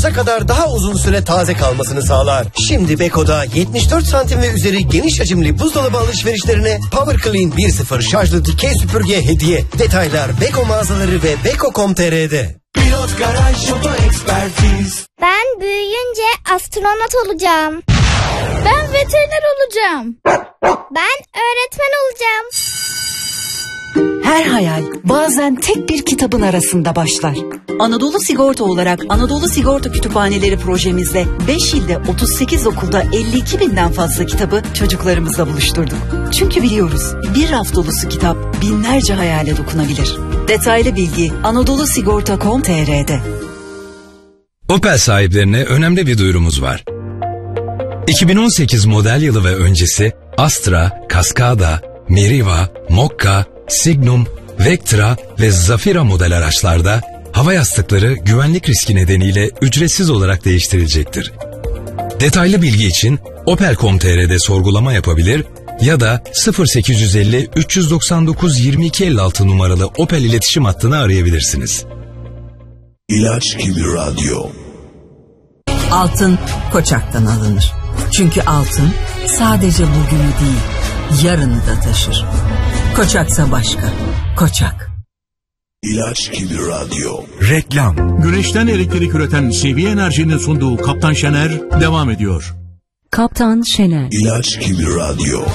sonsuza kadar daha uzun süre taze kalmasını sağlar. Şimdi Beko'da 74 santim ve üzeri geniş hacimli buzdolabı alışverişlerine Power Clean 1.0 şarjlı dikey süpürge hediye. Detaylar Beko mağazaları ve beko.com.tr'de. Pilot Garaj Oto Ekspertiz. Ben büyüyünce astronot olacağım. Ben veteriner olacağım. Ben öğretmen olacağım. Her hayal bazen tek bir kitabın arasında başlar. Anadolu Sigorta olarak Anadolu Sigorta Kütüphaneleri projemizde 5 ilde 38 okulda 52 binden fazla kitabı çocuklarımızla buluşturduk. Çünkü biliyoruz bir raf dolusu kitap binlerce hayale dokunabilir. Detaylı bilgi anadolusigorta.com.tr'de. Opel sahiplerine önemli bir duyurumuz var. 2018 model yılı ve öncesi Astra, Cascada, Meriva, Mokka, Signum, Vectra ve Zafira model araçlarda hava yastıkları güvenlik riski nedeniyle ücretsiz olarak değiştirilecektir. Detaylı bilgi için opel.com.tr'de sorgulama yapabilir ya da 0850 399 2256 numaralı Opel iletişim hattını arayabilirsiniz. İlaç gibi radyo. Altın Koçak'tan alınır. Çünkü altın sadece bugünü değil, yarını da taşır. Koçaksa başka. Koçak. İlaç gibi radyo. Reklam. Güneşten elektrik üreten Seviye Enerji'nin sunduğu Kaptan Şener devam ediyor. Kaptan Şener. İlaç gibi radyo.